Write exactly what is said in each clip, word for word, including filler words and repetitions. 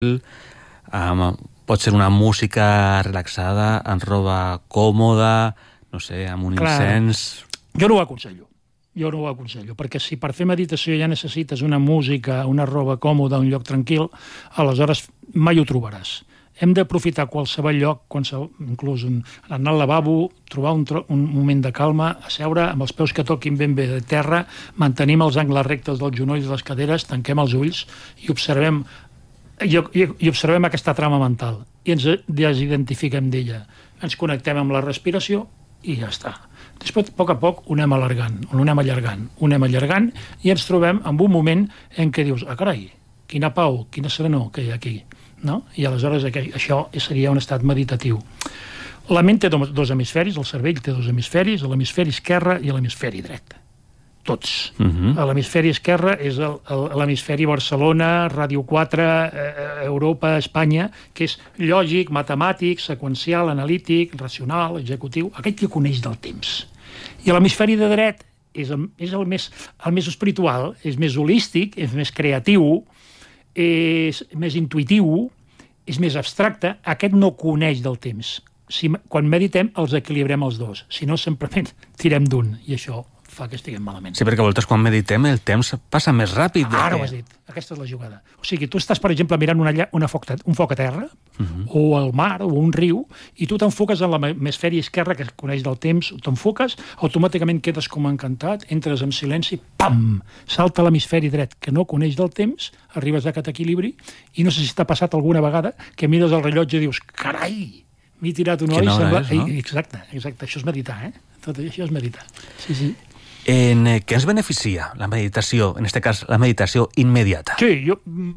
Um, pot ser una música relaxada, amb roba còmoda, no sé, amb un Clar, incens... Jo no ho aconsello. Jo no ho aconsello, perquè si per fer meditació ja necessites una música, una roba còmoda, un lloc tranquil, aleshores mai ho trobaràs. Hem d'aprofitar qualsevol lloc, qualsevol, inclús un, anar al lavabo, trobar un, un moment de calma, asseure amb els peus que toquin ben bé de terra, mantenim els angles rectes dels genolls i les caderes, tanquem els ulls i observem, i, i, i observem aquesta trama mental i ens desidentifiquem d'ella. Ens connectem amb la respiració i ja està. Després, a poc a poc, ho anem allargant, ho anem allargant, ho anem allargant i ens trobem en un moment en què dius, ah, carai, quina pau, quina serenor que hi ha aquí. No? I aleshores això seria un estat meditatiu. La ment té dos hemisferis, el cervell té dos hemisferis, l'hemisferi esquerre i l'hemisferi dret. Tots. Uh-huh. L'hemisferi esquerre és l'hemisferi Barcelona, Ràdio quatre, eh, Europa, Espanya, que és lògic, matemàtic, seqüencial, analític, racional, executiu, aquell que coneix del temps. I l'hemisferi de dret és, el, és el, més, el més espiritual, és més holístic, és més creatiu, és més intuïtiu, és més abstracte, aquest no coneix del temps. Si, quan meditem els equilibrem els dos, si no simplement tirem d'un, i això fa que estiguem malament. Sí, perquè a voltes quan meditem el temps passa més ràpid. Ah, ara ho has dit, aquesta és la jugada. O sigui, tu estàs, per exemple, mirant una, una foc, un foc a terra, uh-huh. o al mar, o un riu, i tu t'enfoques en l'hemisferi esquerre que coneix del temps, t'enfoques, automàticament quedes com encantat, entres en silenci, pam! Salta l'hemisferi dret que no coneix del temps, arribes a aquest equilibri, i no sé si t'ha passat alguna vegada que mires el rellotge i dius, carai, m'he tirat una hora i sembla... És, no? Exacte, exacte, això és meditar, eh? Tot això és meditar. Sí, sí. En eh, què ens beneficia la meditació, en aquest cas la meditació immediata? Sí, jo...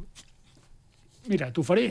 Mira, t'ho faré.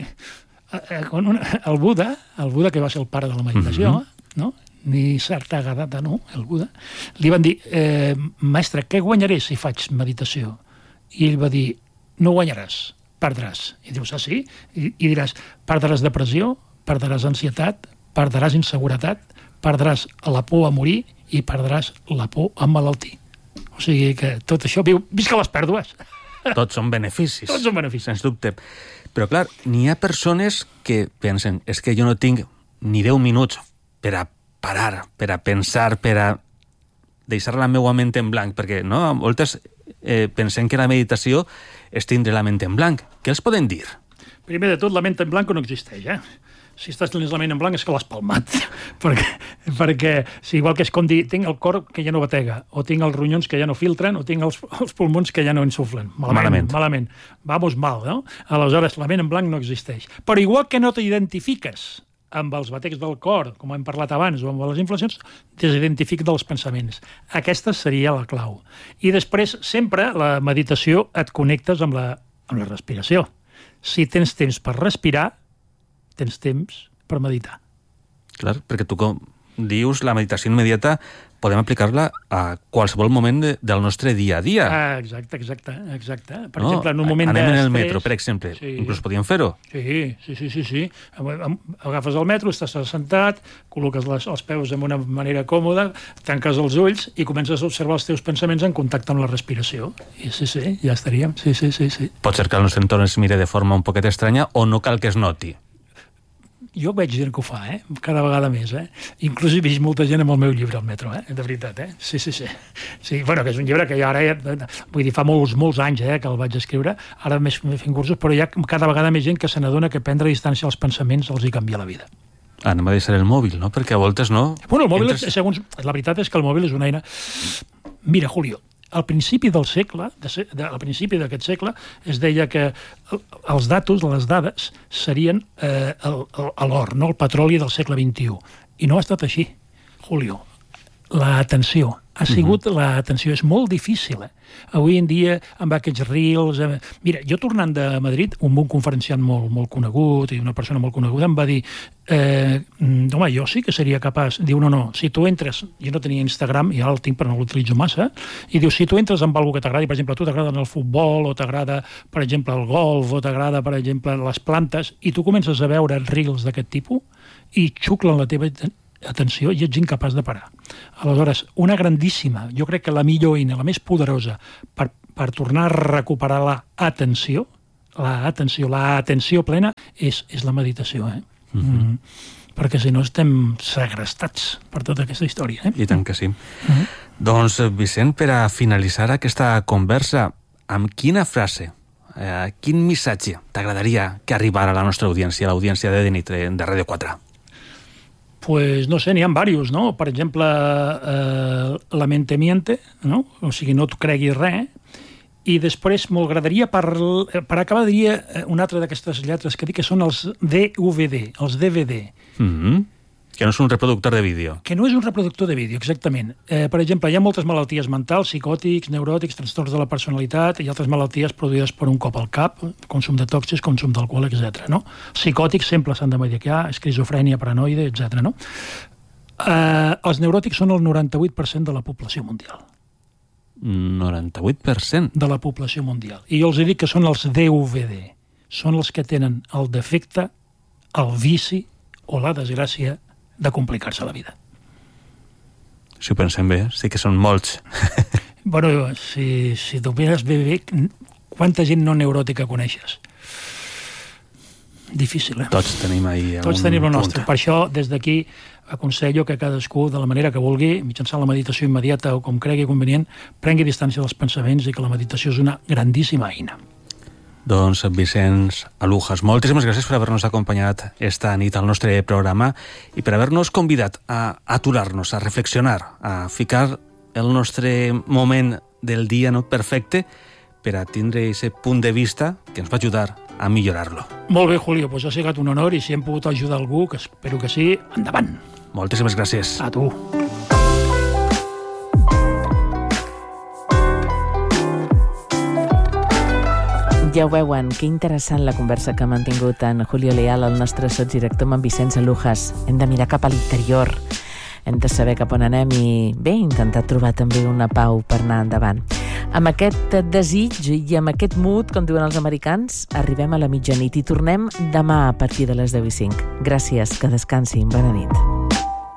El Buda, el Buda que va ser el pare de la meditació, uh-huh. no? Ni Sarthagata, no, el Buda, li van dir, eh, mestre, què guanyaré si faig meditació? I ell va dir, no guanyaràs, perdràs. I dius, ah, sí? I, i diràs, perdràs depressió, perdràs ansietat, perdràs inseguretat, perdràs la por a morir i perdràs la por a malaltir. O sigui que tot això, viu, visca les pèrdues. Tots són beneficis. Tots són beneficis. Sens dubte. Però, clar, n'hi ha persones que pensen, és que jo no tinc ni deu minuts per a parar, per a pensar, per a deixar la meva ment en blanc, perquè, no?, a voltes eh, pensem que la meditació és tindre la ment en blanc. Què els poden dir? Primer de tot, la ment en blanc no existeix, eh? Si estàs tenint la ment en blanc és que l'has palmat, perquè, perquè si igual que és com dir, tinc el cor que ja no batega, o tinc els ronyons que ja no filtren, o tinc els, els pulmons que ja no insuflen. Malament, malament. malament. Vamos mal, no? Aleshores, la ment en blanc no existeix. Però igual que no t'identifiques amb els batecs del cor, com hem parlat abans, o amb les inflacions, desidentifica dels pensaments. Aquesta seria la clau. I després, sempre, la meditació et connectes amb la, amb la respiració. Si tens temps per respirar, tens temps per meditar. Clar, perquè tu com dius, la meditació immediata podem aplicar-la a qualsevol moment de, del nostre dia a dia. Ah, exacte, exacte, exacte. Per no, exemple, en un moment anem d'estrès... en el metro, per exemple, sí. Inclús podíem fer-ho. Sí, sí, sí, sí, sí. Agafes el metro, estàs assentat, col·loques les, els peus en una manera còmoda, tanques els ulls i comences a observar els teus pensaments en contacte amb la respiració. I sí, sí, ja estaríem. Sí, sí, sí, sí. Pot ser que el nostre entorn es mire de forma un poquet estranya o no cal que es noti. Jo veig gent que ho fa, eh? Cada vegada més, eh? Inclús he vist molta gent amb el meu llibre al metro, eh? De veritat, eh? Sí, sí, sí. Sí, bueno, que és un llibre que jo ara, ja, vull dir, fa molts, molts anys, eh, que el vaig escriure, ara més fent cursos, però hi ha cada vegada més gent que se n'adona que prendre distància als pensaments els hi canvia la vida. Ah, no m'ha de ser el mòbil, no? Perquè a voltes no... Bueno, el mòbil, entres... segons... La veritat és que el mòbil és una eina... Mira, Julio, al principi del segle, de, de, al principi d'aquest segle, es deia que els datos, les dades, serien eh, l'or, no el petroli del segle vint-i-u. I no ha estat així, Julio. L'atenció. Ha sigut uh-huh. l'atenció. És molt difícil, eh? Avui en dia, amb aquests reels... Eh... Mira, jo tornant de Madrid, un bon conferenciant molt, molt conegut i una persona molt coneguda em va dir eh, home, jo sí que seria capaç. Diu, no, no, si tu entres... Jo no tenia Instagram, i ara el tinc però no l'utilitzo massa, i diu, si tu entres amb alguna que t'agradi, per exemple, a tu t'agrada el futbol, o t'agrada, per exemple, el golf, o t'agrada, per exemple, les plantes, i tu comences a veure reels d'aquest tipus, i xuclen la teva atenció i ets incapaç de parar. Aleshores, una grandíssima, jo crec que la millor eina, la més poderosa per, per tornar a recuperar l'atenció, l'atenció, l'atenció plena és, és la meditació, eh? Mm-hmm. Mm, perquè si no estem segrestats per tota aquesta història, eh? I tant que sí. Mm-hmm. Doncs, Vicent, per a finalitzar aquesta conversa, amb quina frase, eh, quin missatge t'agradaria que arribara a la nostra audiència, a l'audiència de nit de Ràdio quatre? Pues no sé, n'hi ha diversos, no? Per exemple, eh, la mente miente, no? O sigui, no t'ho creguis res. I després m'agradaria, per, per acabar, diria una altra d'aquestes lletres que dic, que són els D V D, els D V D. Mm-hmm. Que no és un reproductor de vídeo. Que no és un reproductor de vídeo, exactament. Eh, per exemple, hi ha moltes malalties mentals, psicòtics, neuròtics, trastorns de la personalitat i altres malalties produïdes per un cop al cap, consum de tòxics, consum d'alcohol, etcètera. No? Psicòtics sempre s'han de medicar, esquizofrènia, paranoide, etcètera. No? Eh, els neuròtics són el noranta-vuit per cent de la població mundial. noranta-vuit per cent? De la població mundial. I jo els dic que són els D V D. Són els que tenen el defecte, el vici o la desgràcia de complicar-se la vida. Si ho pensem bé, sí que són molts. Bueno, si, si t'ho mires bé, bé, quanta gent no neuròtica coneixes? Difícil, eh? Tots tenim ahí Tots tenim el nostre. Per això, des d'aquí, aconsello que cadascú, de la manera que vulgui, mitjançant la meditació immediata o com cregui convenient, prengui distància dels pensaments i que la meditació és una grandíssima eina. Doncs, Vicenç Alujas, moltíssimes gràcies per haver-nos acompanyat esta nit al nostre programa i per haver-nos convidat a aturar-nos, a reflexionar, a ficar el nostre moment del dia no perfecte per a tindre aquest punt de vista que ens va ajudar a millorar-lo. Molt bé, Julio, doncs ha sigut un honor i si hem pogut ajudar algú, que espero que sí, endavant. Moltíssimes gràcies. A tu. Ja ho veuen, que interessant la conversa que ha mantingut en Julio Leal, el nostre sotsdirector, amb en Vicenç Alujas. Hem de mirar cap a l'interior, hem de saber cap on anem i, bé, intentar trobar també una pau per anar endavant. Amb aquest desig i amb aquest mood, com diuen els americans, arribem a la mitjanit i tornem demà a partir de les deu i cinc. Gràcies, que descansin, bona nit.